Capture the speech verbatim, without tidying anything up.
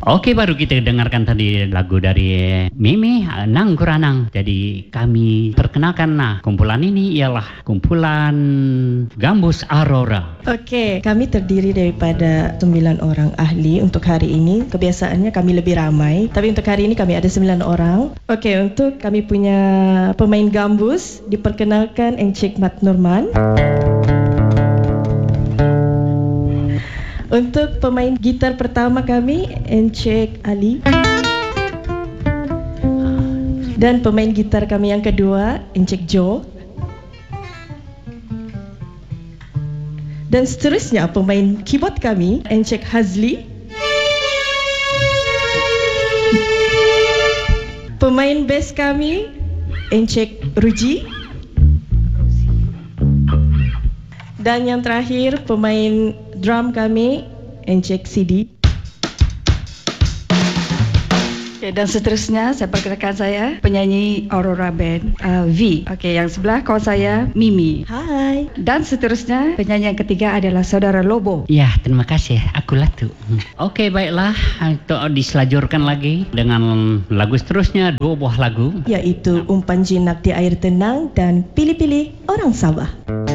Oke, baru kita dengarkan tadi lagu dari Mimi, Nang Kuranang. Jadi kami perkenalkan, nah kumpulan ini ialah kumpulan Gambus Aurora. Oke, kami terdiri daripada sembilan orang ahli untuk hari ini. Kebiasaannya kami lebih ramai, tapi untuk hari ini kami ada sembilan orang. Oke, untuk kami punya pemain gambus, diperkenalkan Encik Mat Nurman. Untuk pemain gitar pertama kami, Encik Ali. Dan pemain gitar kami yang kedua, Encik Joe. Dan seterusnya pemain keyboard kami, Encik Hazli. Pemain bass kami, Encik Ruji. Dan yang terakhir, pemain drum kami, Encik Sidi. Okay, dan seterusnya saya perkenalkan saya penyanyi Aurora Band uh, V. Okey, yang sebelah kawan saya Mimi. Hai. Dan seterusnya penyanyi yang ketiga adalah saudara Lobo. Ya, terima kasih. Aku Latu. Oke, baiklah. Untuk diselajurkan lagi dengan lagu seterusnya, dua buah lagu. Yaitu Umpan Jinak di Air Tenang dan Pilih-Pilih Orang Sabah.